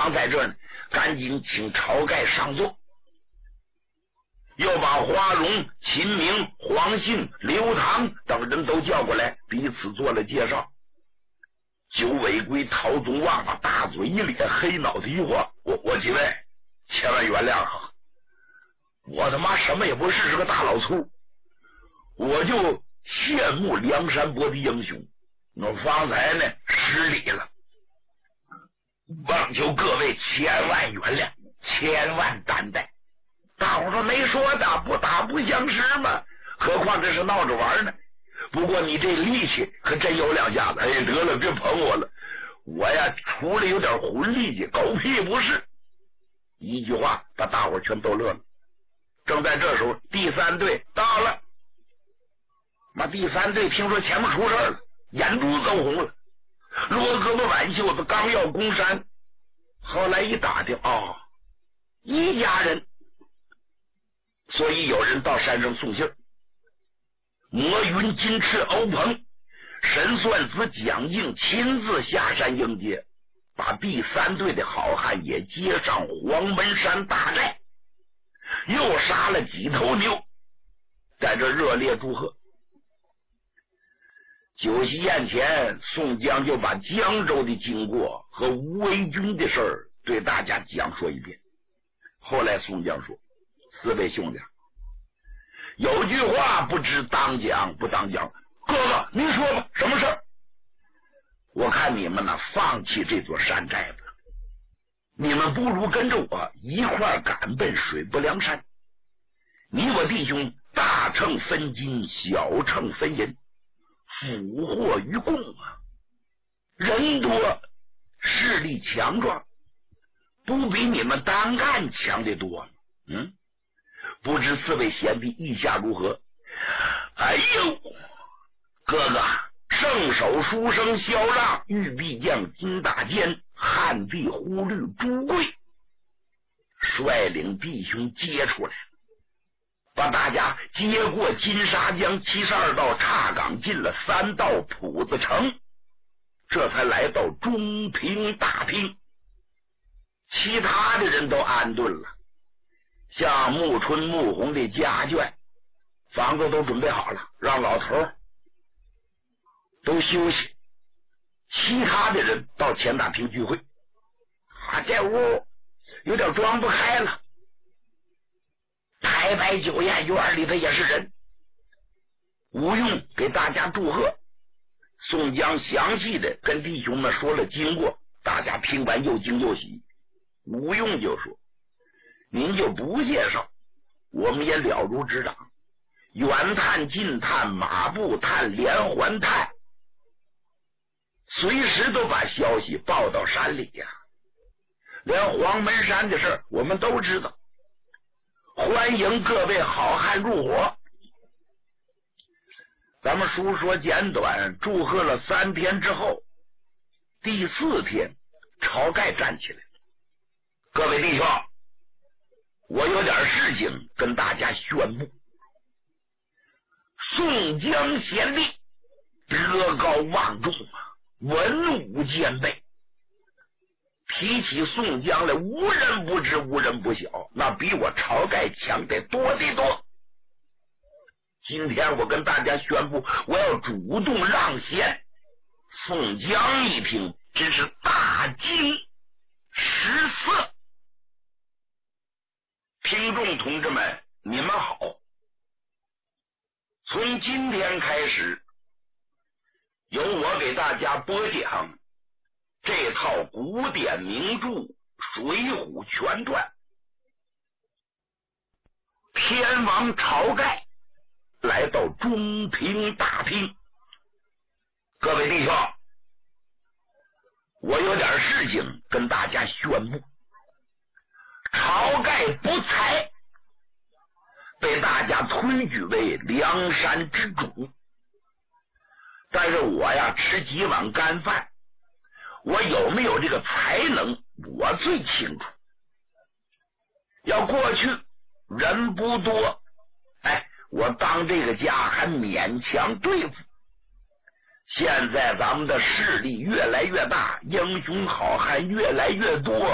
王在这呢，赶紧请晁盖上座，又把华容、秦明、黄信、刘唐等人都叫过来，彼此做了介绍。九尾龟陶宗旺啊，大嘴一咧，黑脑袋一晃，我几位千万原谅啊，我他妈什么也不是，是个大老粗，我就羡慕梁山伯的英雄，那方才呢失礼了，望求各位千万原谅，千万担待。大伙说没说的，不打不相识嘛，何况这是闹着玩呢。不过你这力气可真有两下子，哎，得了，别捧我了，我呀除了有点混力气，狗屁不是。一句话把大伙全都乐了。正在这时候，第三队到了。那第三队听说前面出事了，眼珠子都红了，罗胳膊挽袖子，刚要攻山，后来一打听，哦，一家人，所以有人到山上送信儿。魔云、金翅、欧鹏、神算子、蒋敬亲自下山迎接，把第三队的好汉也接上黄门山大寨，又杀了几头牛，在这热烈祝贺。酒席宴前，宋江就把江州的经过和吴为军的事儿对大家讲说一遍。后来宋江说：“四位兄弟，有句话不知当讲不当讲，哥哥您说吧，什么事儿？我看你们呢，放弃这座山寨子，你们不如跟着我一块赶奔水泊梁山。你我弟兄大秤分金，小秤分银，俘获于共啊！人多势力强壮，不比你们单干强得多。不知四位贤弟意下如何？哎呦，哥哥，圣手书生萧让，玉臂将金大坚，汉地忽律朱贵率领弟兄接出来，把大家接过金沙江72道岔岗，进了3道铺子城，这才来到中平大厅。其他的人都安顿了，像穆春、穆弘的家眷，房子都准备好了，让老头都休息。其他的人到前大厅聚会。这屋有点装不开了，台白酒宴，院里头也是人。吴用给大家祝贺，宋江详细的跟弟兄们说了经过，大家听完又惊又喜。吴用就说：“您就不介绍，我们也了如指掌。远探、近探、马步探、连环探，随时都把消息报到山里呀。连黄门山的事我们都知道。欢迎各位好汉入伙。”咱们书说简短，祝贺了3天之后，第4天，晁盖站起来：“各位弟兄，我有点事情跟大家宣布。宋江贤弟德高望重啊，文武兼备。提起宋江来，无人不知，无人不晓，那比我晁盖强得多得多。今天我跟大家宣布，我要主动让贤。”宋江一听，真是大惊失色。听众同志们，你们好！从今天开始，由我给大家播讲这套古典名著《水浒全传》。天王晁盖来到中平大厅，各位弟兄，我有点事情跟大家宣布。晁盖不才，被大家推举为梁山之主，但是我呀吃几碗干饭，我有没有这个才能我最清楚。要过去人不多，我当这个家还勉强对付。现在咱们的势力越来越大，英雄好汉越来越多，